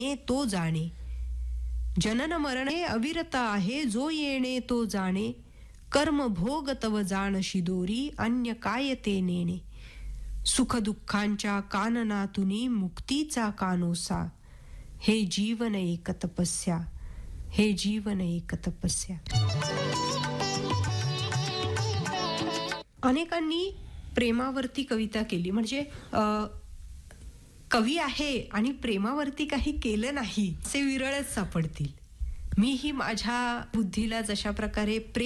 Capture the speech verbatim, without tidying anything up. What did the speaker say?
ये तो जाणे. जनन मरण हे अविरत आहे, जो येणे तो जाणे. कर्म भोग तव जाणशी दोरी, अन्य काय ते नेणे. सुख दुःखांच्या काननातुनी मुक्तीचा कानोसा. हे जीवन एक तपस्या, हे जीवन एक तपस्या. अनेकांनी प्रेमावरती कविता केली, म्हणजे अ, कवी आहे आणि प्रेमावरती काही केलं नाही असे विरळच सापडतील. मीही माझ्या बुद्धीला जशा प्रकारे प्रेम